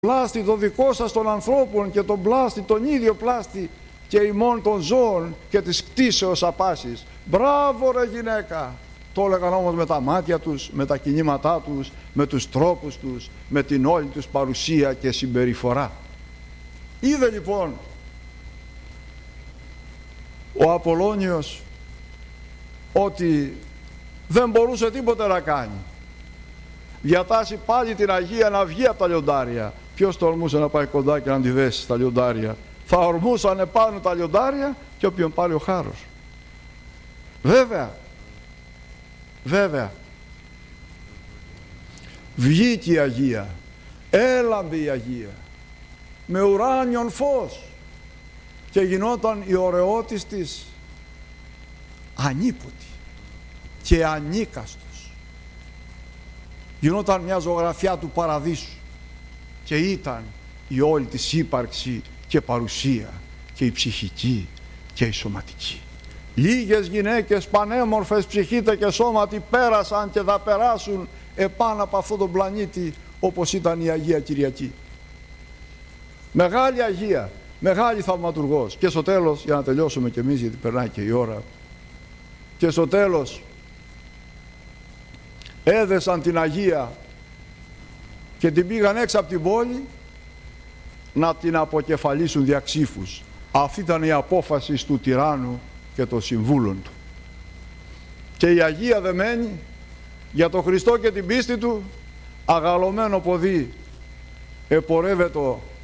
πλάστη το δικό σας των ανθρώπων και τον πλάστη, τον ίδιο πλάστη και ημών των ζώων και της κτήσεως απάσης. Μπράβο ρε γυναίκα! Το έλεγαν όμως με τα μάτια τους, με τα κινήματά τους, με τους τρόπους τους, με την όλη τους παρουσία και συμπεριφορά. Είδε λοιπόν ο Απολλώνιος ότι δεν μπορούσε τίποτε να κάνει. Διατάσσει πάλι την Αγία να βγει από τα λιοντάρια. Ποιος τολμούσε να πάει κοντά και να τη δέσει στα λιοντάρια? Θα ορμούσαν επάνω τα λιοντάρια και όποιον πάρει ο χάρος. Βέβαια βγήκε η Αγία, έλαμπε η Αγία με ουράνιον φως και γινόταν η ωραιότης της ανίποτη και ανίκαστος. Γινόταν μια ζωγραφιά του παραδείσου και ήταν η όλη της ύπαρξη και παρουσία και η ψυχική και η σωματική. Λίγες γυναίκες πανέμορφες ψυχήτε και σώματι πέρασαν και θα περάσουν επάνω από αυτόν τον πλανήτη όπως ήταν η Αγία Κυριακή. Μεγάλη Αγία, μεγάλη θαυματουργός. Και στο τέλος, για να τελειώσουμε κι εμείς γιατί περνάει και η ώρα, και στο τέλος έδεσαν την Αγία και την πήγαν έξω από την πόλη να την αποκεφαλίσουν δια ξύφους. Αυτή ήταν η απόφαση του τυράννου και των συμβούλων του. Και η Αγία δεμένη για τον Χριστό και την πίστη του, αγαλωμένο ποδί επορεύεται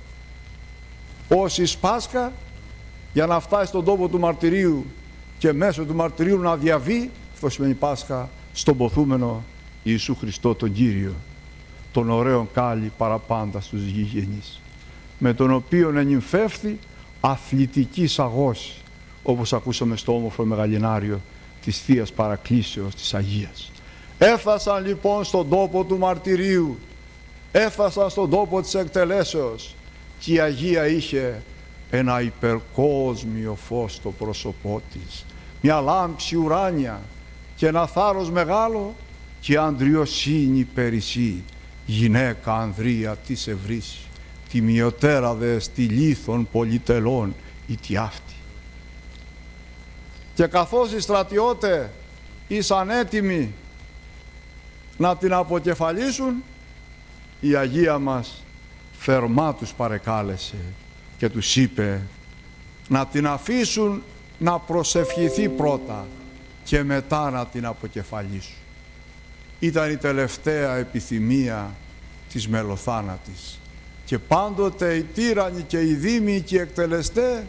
ως εις Πάσχα για να φτάσει στον τόπο του μαρτυρίου και μέσω του μαρτυρίου να διαβεί, αυτό σημαίνει Πάσχα, στον ποθούμενο Ιησού Χριστό τον Κύριο, τον ωραίον κάλλη παραπάντα στους γηγενείς, με τον οποίον ενυμφεύθη αθλητικής αγώση, όπως ακούσαμε στο όμορφο μεγαλινάριο της Θείας Παρακλήσεως της Αγίας. Έφτασαν λοιπόν στον τόπο του μαρτυρίου, έφτασαν στον τόπο της εκτελέσεως και η Αγία είχε ένα υπερκόσμιο φως στο πρόσωπό της, μια λάμψη ουράνια και ένα θάρρος μεγάλο και ανδριοσύνη περισσή. Γυναίκα Ανδρία της ευρύς, τη μειωτέρα δε στη λίθον πολυτελών ή τι αυτή. Και καθώς οι στρατιώτες ήσαν έτοιμοι να την αποκεφαλίσουν, η Αγία μας θερμά τους παρεκάλεσε και τους είπε να την αφήσουν να προσευχηθεί πρώτα και μετά να την αποκεφαλίσουν. Ήταν η τελευταία επιθυμία της μελοθάνατης και πάντοτε οι τύραννοι και οι δήμοι και οι εκτελεστές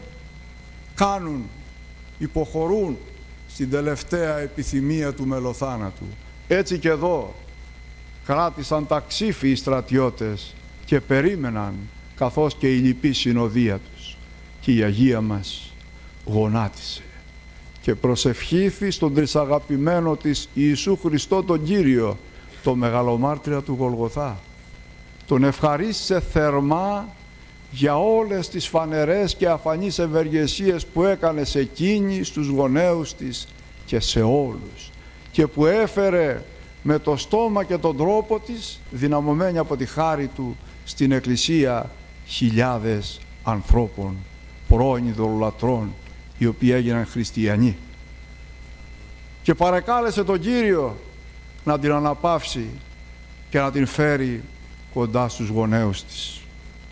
υποχωρούν στην τελευταία επιθυμία του μελοθάνατου. Έτσι και εδώ κράτησαν τα ξύφη οι στρατιώτες και περίμεναν, καθώς και η λυπή συνοδεία τους, και η Αγία μας γονάτισε και προσευχήθη στον τρισαγαπημένο της Ιησού Χριστό τον Κύριο, το μεγαλομάρτυρα του Γολγοθά. Τον ευχαρίστησε θερμά για όλες τις φανερές και αφανείς ευεργεσίες που έκανε σε εκείνη, στους γονέους της και σε όλους, και που έφερε με το στόμα και τον τρόπο της, δυναμωμένη από τη χάρη του, στην Εκκλησία χιλιάδες ανθρώπων, πρώην ειδωλολατρών, οι οποίοι έγιναν χριστιανοί. Και παρεκάλεσε τον Κύριο να την αναπαύσει και να την φέρει κοντά στους γονέους της,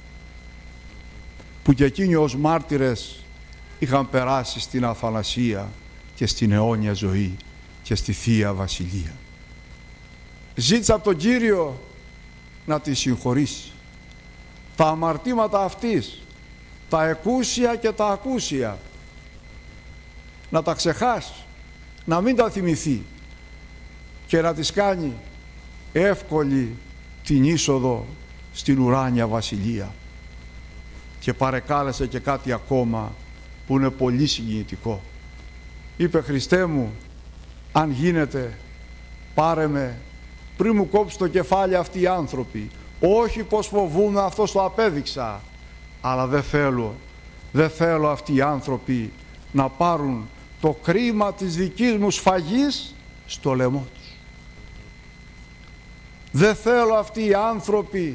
που και εκείνοι ως μάρτυρες είχαν περάσει στην αθανασία και στην αιώνια ζωή και στη Θεία Βασιλεία. Ζήτησε από τον Κύριο να τη συγχωρήσει τα αμαρτήματα αυτής, τα εκούσια και τα ακούσια, να τα ξεχάσει, να μην τα θυμηθεί και να της κάνει εύκολη την είσοδο στην ουράνια Βασιλεία. Και παρεκάλεσε και κάτι ακόμα που είναι πολύ συγκινητικό. Είπε: Χριστέ μου, αν γίνεται, πάρε με πριν μου κόψει το κεφάλι αυτοί οι άνθρωποι. Όχι πως φοβούμαι, αυτός το απέδειξα, αλλά δεν θέλω αυτοί οι άνθρωποι να πάρουν το κρίμα της δικής μου σφαγής στο λαιμό τους. Δεν θέλω αυτοί οι άνθρωποι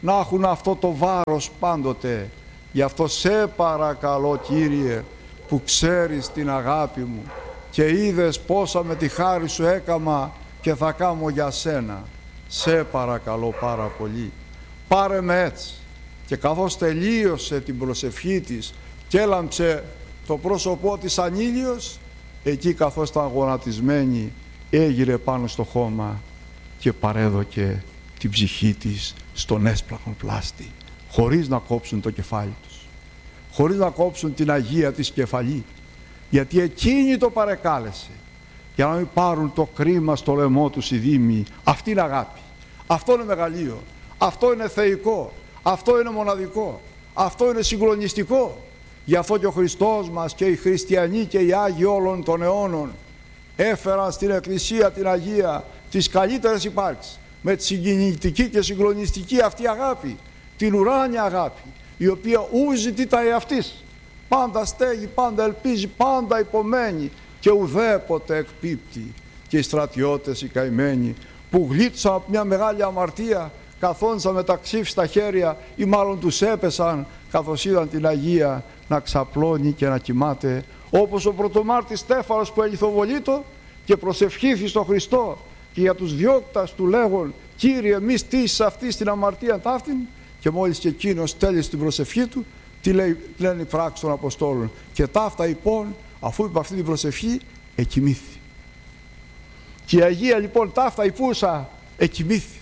να έχουν αυτό το βάρος πάντοτε. Γι' αυτό σε παρακαλώ, Κύριε, που ξέρεις την αγάπη μου και είδες πόσα με τη χάρη σου έκαμα και θα κάμω για σένα, σε παρακαλώ πάρα πολύ, πάρε με έτσι. Και καθώς τελείωσε την προσευχή της και έλαμψε το πρόσωπό της σαν ήλιος, εκεί καθώς ήταν γονατισμένη έγειρε πάνω στο χώμα και παρέδωκε την ψυχή της στον έσπλαχνο πλάστη, χωρίς να κόψουν το κεφάλι τους, χωρίς να κόψουν την Αγία της κεφαλή, γιατί εκείνη το παρεκάλεσε για να μην πάρουν το κρίμα στο λαιμό τους οι δήμοι. Αυτή είναι αγάπη, αυτό είναι μεγαλείο, αυτό είναι θεϊκό, αυτό είναι μοναδικό, αυτό είναι συγκλονιστικό. Γι' αυτό και ο Χριστός μας και οι χριστιανοί και οι Άγιοι όλων των αιώνων έφεραν στην Εκκλησία την Αγία τις καλύτερες υπάρξεις, με τη συγκινητική και συγκλονιστική αυτή αγάπη, την ουράνια αγάπη, η οποία ου ζητήτα εαυτής, πάντα στέγει, πάντα ελπίζει, πάντα υπομένει και ουδέποτε εκπίπτει. Και οι στρατιώτες οι καημένοι που γλίτωσαν από μια μεγάλη αμαρτία, καθόντουσαν με τα ξύφη στα χέρια ή μάλλον τους έπεσαν καθώς είδαν την Αγία να ξαπλώνει και να κοιμάται, όπως ο πρωτομάρτης Στέφανος που ελιθοβολείτο και προσευχήθη στον Χριστό και για τους διώκτας του λέγον, Κύριε μη στήσεις αυτή στην αμαρτία ταύτην, και μόλις και εκείνος τέλειωσε την προσευχή του, τι λένε οι πράξεις των Αποστόλων, και ταύτα λοιπόν, αφού είπε αυτή την προσευχή, εκοιμήθη. Και η Αγία λοιπόν ταύτα υπούσα εκοιμήθη,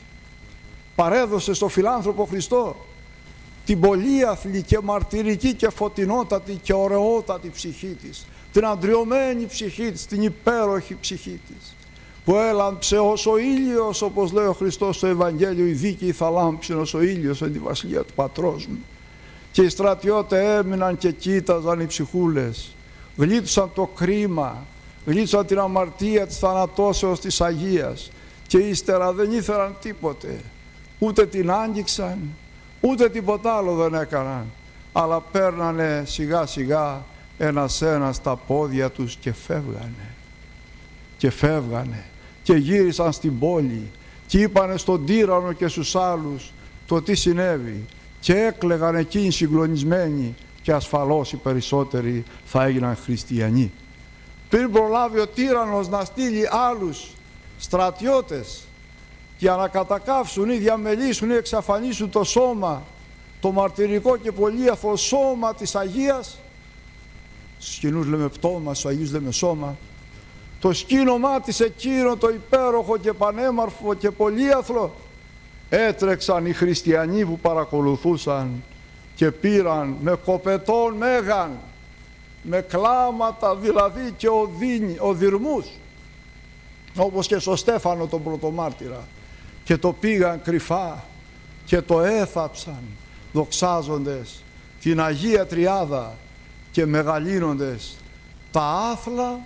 παρέδωσε στο φιλάνθρωπο Χριστό την πολύαθλη και μαρτυρική και φωτεινότατη και ωραιότατη ψυχή της, την αντριωμένη ψυχή της, την υπέροχη ψυχή της, που έλαμψε ως ο ήλιος, όπως λέει ο Χριστός στο Ευαγγέλιο, η δίκαιη θα λάμψει ως ο ήλιος εν τη βασιλεία του Πατρός μου. Και οι στρατιώτες έμειναν και κοίταζαν οι ψυχούλες, γλίτωσαν το κρίμα, γλίτωσαν την αμαρτία της θανατώσεως της Αγίας και ύστερα δεν ήθελαν τίποτε, ούτε την άγγιξαν, ούτε τίποτα άλλο δεν έκαναν, αλλά παίρνανε σιγά σιγά ένας-ένας τα πόδια τους και φεύγανε και γύρισαν στην πόλη και είπανε στον τύραννο και στους άλλους το τι συνέβη και έκλαιγαν εκείνοι συγκλονισμένοι και ασφαλώς οι περισσότεροι θα έγιναν χριστιανοί. Πριν προλάβει ο τύραννος να στείλει άλλους στρατιώτες για να κατακάψουν ή διαμελήσουν ή εξαφανίσουν το σώμα, το μαρτυρικό και πολύαθλο σώμα της Αγίας, στους κοινούς λέμε πτώμα, στους Αγίους λέμε σώμα, το σκήνομά της εκείνο το υπέροχο και πανέμορφο και πολύαθλο, έτρεξαν οι χριστιανοί που παρακολουθούσαν και πήραν με κοπετών μέγαν, με κλάματα δηλαδή και οδυρμούς, όπως και στο Στέφανο τον πρωτομάρτυρα, και το πήγαν κρυφά και το έθαψαν δοξάζοντες την Αγία Τριάδα και μεγαλύνοντες τα άθλα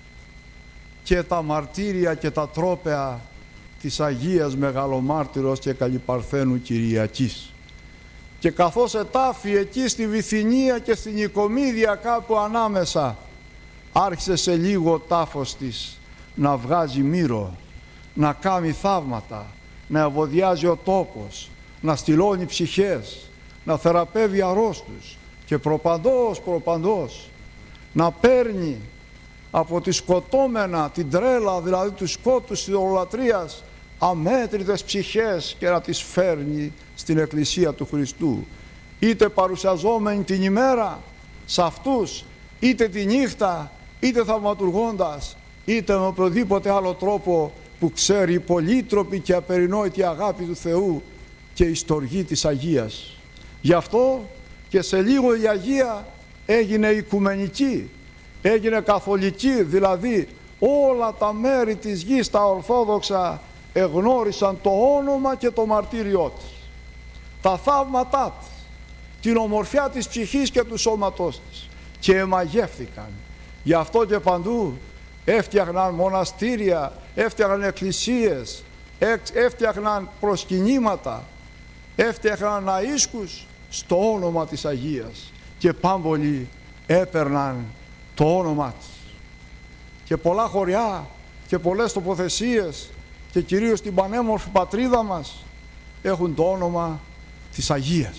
και τα μαρτύρια και τα τρόπαια της Αγίας Μεγαλομάρτυρος και Καλυπαρθένου Κυριακής. Και καθώς ετάφη εκεί στη Βυθινία και στην Οικομίδια κάπου ανάμεσα, άρχισε σε λίγο ο τάφος της να βγάζει μύρο, να κάνει θαύματα, να ευωδιάζει ο τόπος, να στυλώνει ψυχές, να θεραπεύει αρρώστους και προπαντός να παίρνει από τη σκοτώμενα, την τρέλα δηλαδή του σκότους της ιδωλολατρίας, αμέτρητες ψυχές και να τις φέρνει στην Εκκλησία του Χριστού, είτε παρουσιαζόμενοι την ημέρα σε αυτούς, είτε τη νύχτα, είτε θαυματουργώντας, είτε με οποιοδήποτε άλλο τρόπο που ξέρει η πολύτροπη και απερινόητη αγάπη του Θεού και η στοργή της Αγίας. Γι' αυτό και σε λίγο η Αγία έγινε οικουμενική, έγινε καθολική, δηλαδή όλα τα μέρη της γης τα ορθόδοξα εγνώρισαν το όνομα και το μαρτύριό της, τα θαύματά της, την ομορφιά της ψυχής και του σώματός της, και εμαγεύθηκαν. Γι' αυτό και παντού έφτιαχναν μοναστήρια, έφτιαχναν εκκλησίες, έφτιαχναν προσκυνήματα, έφτιαχναν ναΐσκους στο όνομα της Αγίας και πάμπολοι έπαιρναν το όνομά της. Και πολλά χωριά και πολλές τοποθεσίες και κυρίως την πανέμορφη πατρίδα μας έχουν το όνομα της Αγίας.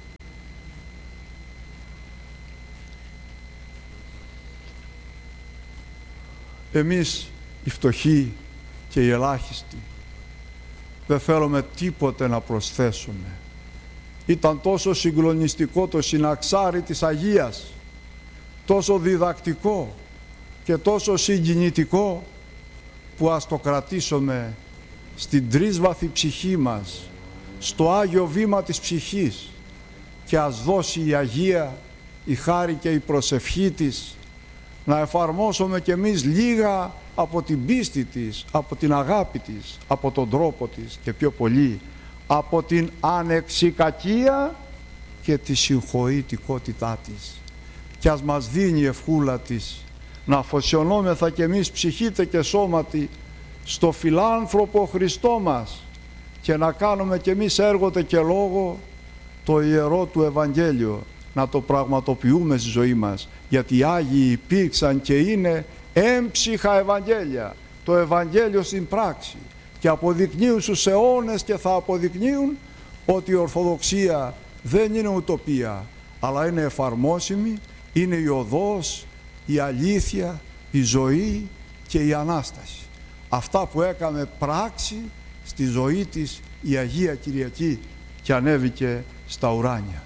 Εμείς οι φτωχοί και οι ελάχιστοι δεν θέλουμε τίποτε να προσθέσουμε. Ήταν τόσο συγκλονιστικό το συναξάρι της Αγίας, τόσο διδακτικό και τόσο συγκινητικό, που ας το κρατήσουμε στην τρίσβαθη ψυχή μας, στο Άγιο βήμα της ψυχής, και ας δώσει η Αγία η χάρη και η προσευχή της να εφαρμόσουμε κι εμείς λίγα από την πίστη της, από την αγάπη της, από τον τρόπο της και πιο πολύ από την ανεξικακία και τη συγχωρητικότητά της. Και ας μας δίνει η ευχούλα της να αφοσιωνόμεθα κι εμείς ψυχήτε και σώματι στο φιλάνθρωπο Χριστό μας και να κάνουμε κι εμείς έργοτε και λόγο το ιερό του Ευαγγέλιο, να το πραγματοποιούμε στη ζωή μας, γιατί οι Άγιοι υπήρξαν και είναι έμψυχα Ευαγγέλια, το Ευαγγέλιο στην πράξη, και αποδεικνύουν στους αιώνες και θα αποδεικνύουν ότι η Ορθοδοξία δεν είναι ουτοπία, αλλά είναι εφαρμόσιμη, είναι η οδός, η αλήθεια, η ζωή και η Ανάσταση. Αυτά που έκαμε πράξη στη ζωή της η Αγία Κυριακή και ανέβηκε στα ουράνια.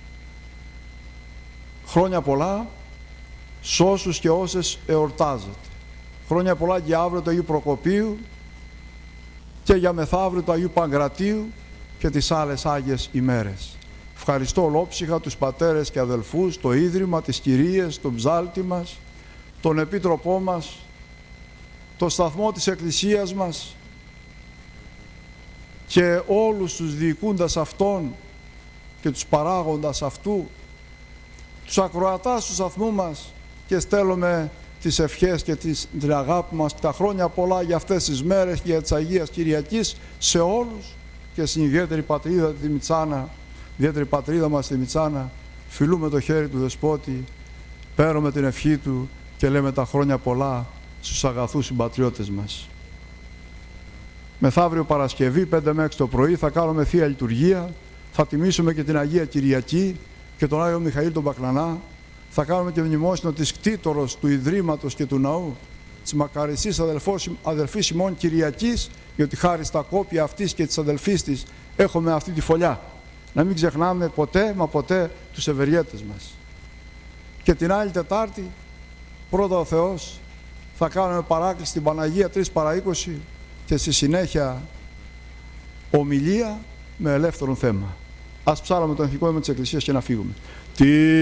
Χρόνια πολλά σ' όσους και όσες εορτάζετε. Χρόνια πολλά για αύριο του Αγίου Προκοπίου και για μεθαύριο του Αγίου Παγκρατίου και τις άλλες Άγιες ημέρες. Ευχαριστώ ολόψυχα τους πατέρες και αδελφούς, το Ίδρυμα, τις Κυρίες, τον ψάλτη μας, τον Επίτροπό μας, το σταθμό της Εκκλησίας μας και όλους τους διοικούντας αυτών και τους παράγοντας αυτού, τους ακροατάς του σταθμού μας, και στέλνουμε τις ευχές και την αγάπη μας και τα χρόνια πολλά για αυτές τις μέρες και για τις Αγίας Κυριακής σε όλους, και στην ιδιαίτερη πατρίδα τη Μητσάνα, ιδιαίτερη πατρίδα μας τη Μητσάνα, φιλούμε το χέρι του Δεσπότη, παίρνουμε την ευχή του και λέμε τα χρόνια πολλά στους αγαθούς συμπατριώτες μας. Μεθαύριο Παρασκευή 5 με 6 το πρωί θα κάνουμε Θεία Λειτουργία, θα τιμήσουμε και την Αγία Κυριακή και τον Άγιο Μιχαήλ τον Πακλανά, θα κάνουμε και μνημόσυνο της κτήτορος του Ιδρύματος και του Ναού, της μακαριστής αδελφής ημών Κυριακής, γιατί χάρη στα κόπια αυτής και της αδελφής της έχουμε αυτή τη φωλιά. Να μην ξεχνάμε ποτέ, μα ποτέ, τους ευεργέτες μας. Και την άλλη Τετάρτη, πρώτα ο Θεός, θα κάνουμε παράκληση στην Παναγία 3 παρά 20 και στη συνέχεια ομιλία με ελεύθερο θέμα. Ας ψάλουμε τον ηθικό αίμα της Εκκλησίας και να φύγουμε.